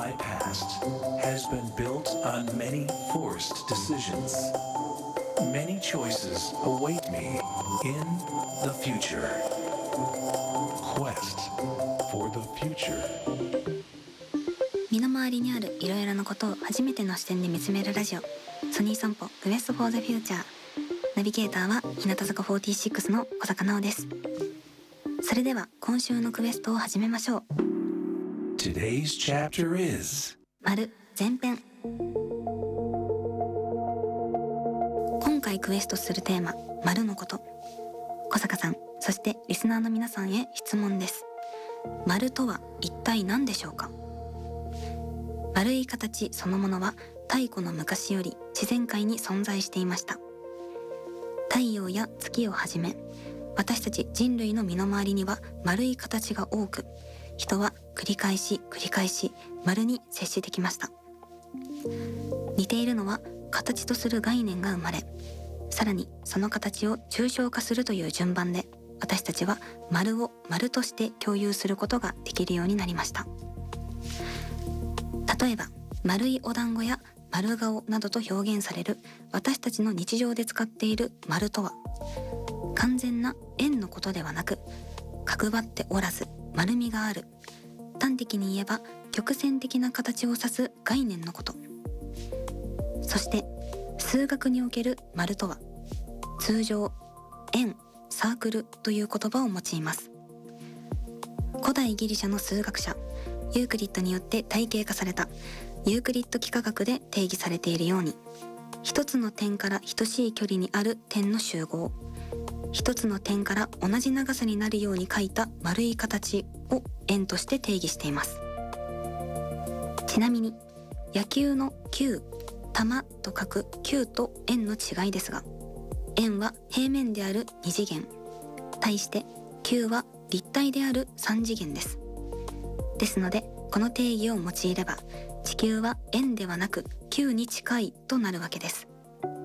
my past has been built on many forced decisions. Many choices await me in the future. Quest for the future. 身の回りにあるいろいろなことを初めての視点で見つめるラジオ、ソニー散歩クエストフォーザフューチャー。ナビゲーターは日向坂46の小坂直です。それでは今週のクエストを始めましょう。 Today's chapter is 丸前編。今回クエストするテーマ、丸のこと。小坂さん、そしてリスナーの皆さんへ質問です。丸とは一体何でしょうか？丸い形そのものは太古の昔より自然界に存在していました。太陽や月をはじめ、私たち人類の身の回りには丸い形が多く、人は繰り返し丸に接してきました。似ているのは形とする概念が生まれ、さらにその形を抽象化するという順番で、私たちは丸を丸として共有することができるようになりました。例えば、丸いお団子や丸顔などと表現される私たちの日常で使っている丸とは、完全な円のことではなく、角張っておらず丸みがある、端的に言えば曲線的な形を指す概念のこと。そして数学における丸とは、通常円、サークルという言葉を用います。古代ギリシャの数学者ユークリッドによって体系化されたユークリッド幾何学で定義されているように、一つの点から等しい距離にある点の集合、一つの点から同じ長さになるように書いた丸い形を円として定義しています。ちなみに野球の球、球と書く球と円の違いですが、円は平面である2次元、対して球は立体である3次元です。ですのでこの定義を用いれば、地球は円ではなく球に近いとなるわけです。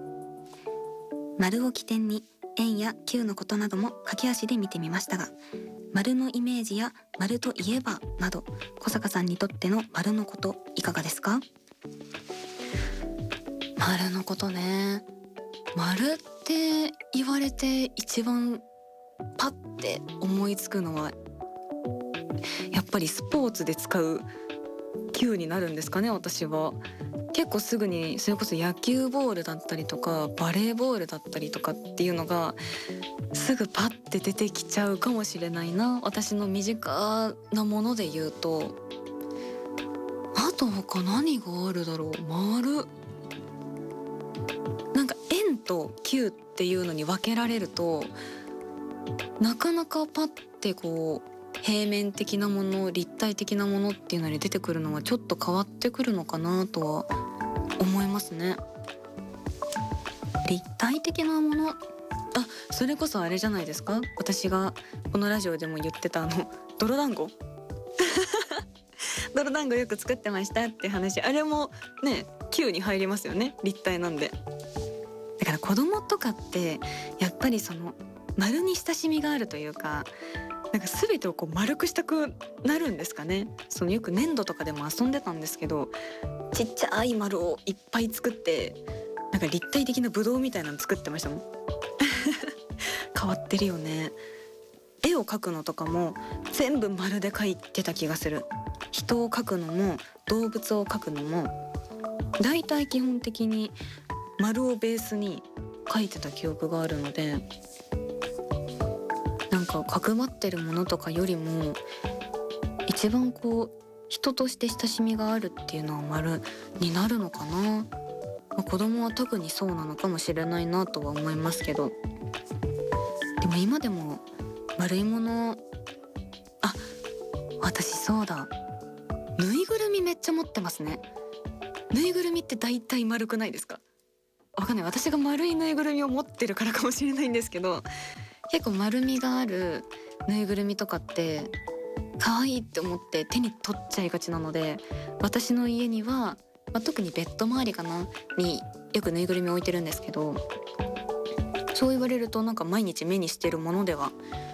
丸を起点に円や球のことなども駆け足で見てみましたが、丸のイメージや丸といえばなど、小坂さんにとっての丸のこといかがですか？ 丸のことね。丸って言われて一番パッて思いつくのは、やっぱりスポーツで使う球になるんですかね。私は結構すぐにそれこそ野球ボールだったりとかバレーボールだったりとかっていうのがすぐパッて出てきちゃうかもしれないな。私の身近なもので言うと、あと他何があるだろう。丸、なんか円と球っていうのに分けられると、なかなかパッてこう平面的なもの、立体的なものっていうのに出てくるのはちょっと変わってくるのかなとは思いますね。立体的なもの、それこそあれじゃないですか。私がこのラジオでも言ってた泥団子泥団子よく作ってましたって話、あれもね球に入りますよね、立体なんで。だから子供とかってやっぱりその丸に親しみがあるというか、なんか全てをこう丸くしたくなるんですかね。そのよく粘土とかでも遊んでたんですけど、ちっちゃい丸をいっぱい作って、なんか立体的なブドウみたいなの作ってましたもん変わってるよね。絵を描くのとかも全部丸で描いてた気がする。人を描くのも動物を描くのもだいたい基本的に丸をベースに描いてた記憶があるので、なんか角張ってるものとかよりも一番こう人として親しみがあるっていうのは丸になるのかな。子供は特にそうなのかもしれないなとは思いますけど、でも今でも丸いもの、私そうだ、ぬいぐるみめっちゃ持ってますね。ぬいぐるみって大体丸くないですか？わかんない、私が丸いぬいぐるみを持ってるからかもしれないんですけど、結構丸みがあるぬいぐるみとかって可愛いって思って手に取っちゃいがちなので、私の家には、特にベッド周りかなによくぬいぐるみ置いてるんですけど、そう言われるとなんか毎日目にしてるものでは